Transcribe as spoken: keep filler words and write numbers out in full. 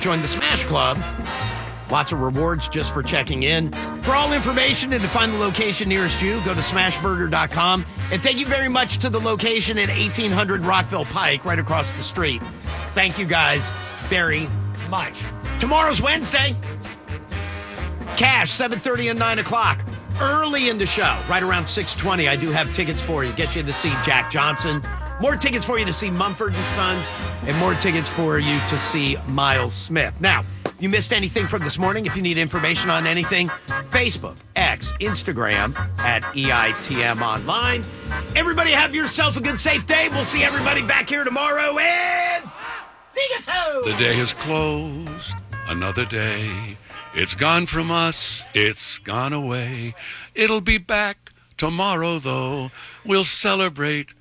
Join the Smash Club. Lots of rewards just for checking in. For all information and to find the location nearest you, go to smash burger dot com. And thank you very much to the location at eighteen hundred Rockville Pike, right across the street. Thank you guys very much. Tomorrow's Wednesday. Cash, seven thirty and nine o'clock. Early in the show, right around six twenty, I do have tickets for you. Get you to see Jack Johnson. More tickets for you to see Mumford and Sons. And more tickets for you to see Miles Smith. Now, you missed anything from this morning, if you need information on anything, Facebook, X, Instagram, at E I T M Online. Everybody have yourself a good, safe day. We'll see everybody back here tomorrow. And see you soon. The day is closed. Another day. It's gone from us. It's gone away. It'll be back tomorrow, though. We'll celebrate